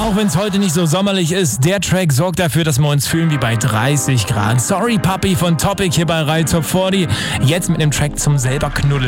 Auch wenn es heute nicht so sommerlich ist, der Track sorgt dafür, dass wir uns fühlen wie bei 30 Grad. Sorry Papi von Topic hier bei Rai Top 40. Jetzt mit einem Track zum selber knuddeln.